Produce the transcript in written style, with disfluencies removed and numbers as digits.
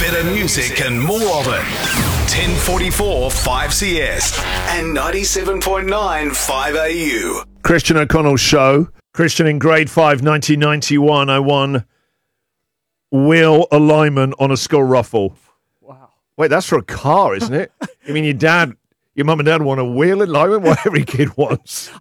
better music and more of it. 1044 5CS and 97.9 5AU. Christian O'Connell's show. Christian in grade 5, 1991. I won wheel alignment on a school ruffle. Wow. Wait, that's for a car, isn't it? You mean your mum and dad want a wheel alignment? What every kid wants.